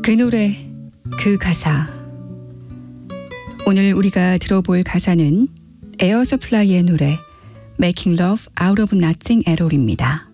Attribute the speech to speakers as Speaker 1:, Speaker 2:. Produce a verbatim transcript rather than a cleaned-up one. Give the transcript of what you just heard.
Speaker 1: 그 노래, 그 가사. 오늘 우리가 들어볼 가사는 에어 서플라이의 노래 Making Love Out of Nothing at All입니다.